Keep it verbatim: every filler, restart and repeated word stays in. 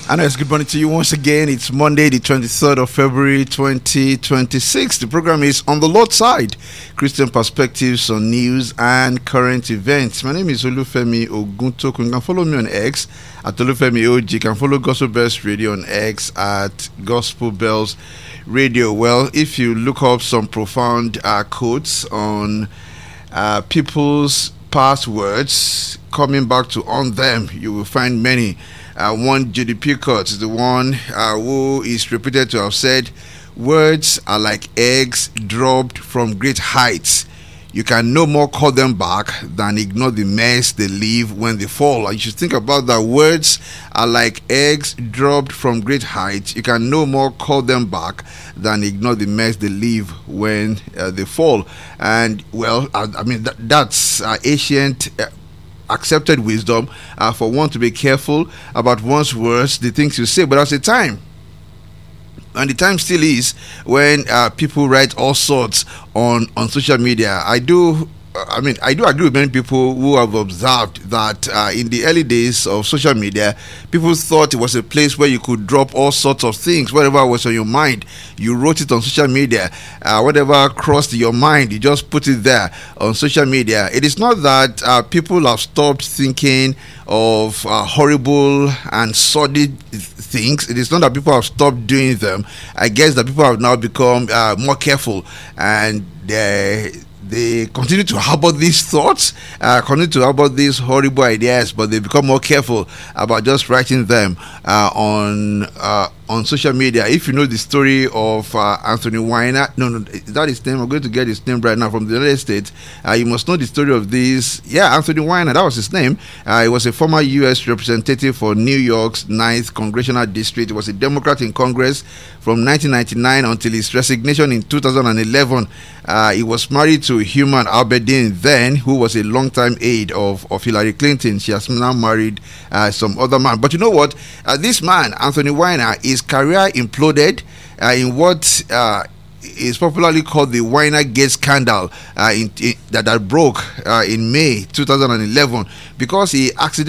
And it's good morning to you once again. It's Monday, the twenty-third of February, twenty twenty-six. The program is On the Lord's Side, Christian Perspectives on News and Current Events. My name is Olufemi Oguntoku. You can follow me on X at Olufemi O G. You can follow Gospel Bells Radio on X at Gospel Bells Radio. Well, if you look up some profound uh, quotes on uh, people's past words, coming back to on them, you will find many. Uh, one, Judy Pickett is the one uh, who is reputed to have said, words are like eggs dropped from great heights. You can no more call them back than ignore the mess they leave when they fall. And you should think about that. Words are like eggs dropped from great heights. You can no more call them back than ignore the mess they leave when uh, they fall. And, well, I, I mean, that, that's uh, ancient uh, accepted wisdom uh, for one to be careful about one's words, the things you say. But there's a time, and the time still is, when uh, people write all sorts on on social media. I do I mean, I do agree with many people who have observed that uh, in the early days of social media, people thought it was a place where you could drop all sorts of things. Whatever was on your mind, you wrote it on social media. Uh, whatever crossed your mind, you just put it there on social media. It is not that uh, people have stopped thinking of uh, horrible and sordid things. It is not that people have stopped doing them. I guess that people have now become uh, more careful, and they They continue to harbor these thoughts, uh, continue to harbor these horrible ideas, but they become more careful about just writing them uh, on uh, on social media. If you know the story of uh, Anthony Weiner, no, no, is that his name? I'm going to get his name right now from the United States. Uh, you must know the story of this. Yeah, Anthony Weiner, that was his name. Uh, he was a former U S representative for New York's ninth Congressional District. He was a Democrat in Congress from nineteen ninety-nine until his resignation in two thousand eleven. Uh, he was married to Human Abedin then, who was a longtime aide of, of Hillary Clinton. She has now married uh, some other man. But you know what? Uh, this man, Anthony Weiner, his career imploded uh, in what uh, is popularly called the Weiner Gate scandal uh, in, in, that, that broke uh, in May two thousand eleven, because he accidentally